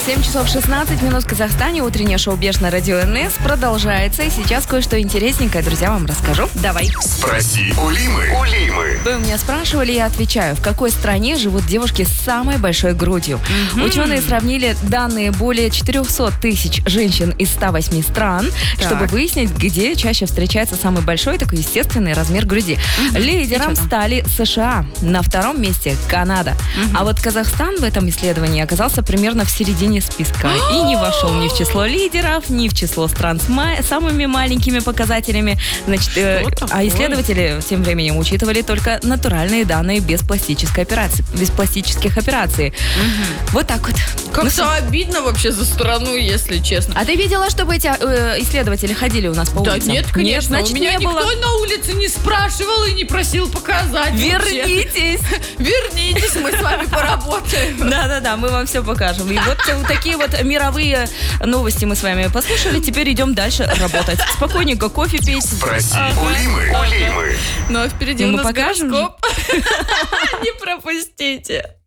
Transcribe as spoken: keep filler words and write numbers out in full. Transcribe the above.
семь часов шестнадцать минут в Казахстане. Утреннее шоу «Беш» на радио эн эс продолжается. И сейчас кое-что интересненькое, друзья, вам расскажу. Давай. Спроси у Лимы. У Лимы. Вы меня спрашивали, я отвечаю. В какой стране живут девушки с самой большой грудью? Mm-hmm. Ученые сравнили данные более четыреста тысяч женщин из ста восьми стран, так. чтобы выяснить, где чаще встречается самый большой такой естественный размер груди. Mm-hmm. Лидером стали США. На втором месте Канада. Mm-hmm. А вот Казахстан в этом исследовании оказался примерно в середине списка. И не вошел ни в число лидеров, ни в число стран с ма- самыми маленькими показателями. Значит, э, а исследователи тем временем учитывали только натуральные данные без пластической операции, без пластических операций. Угу. Вот так вот. Как-то ну, обидно вообще за страну, если честно. А ты видела, чтобы эти э, исследователи ходили у нас по да улицам? Нет, конечно. Нет, значит, у меня не никто было... на улице не спрашивал и не просил показать. Вернитесь. Вернитесь, мы с вами поработаем. Да-да-да, мы вам все покажем. И вот такие вот мировые новости мы с вами послушали. Теперь идем дальше работать. Спокойненько кофе пить. Спроси у Лимы. У Лимы. Ну а впереди у нас покажем. гороскоп. Не пропустите.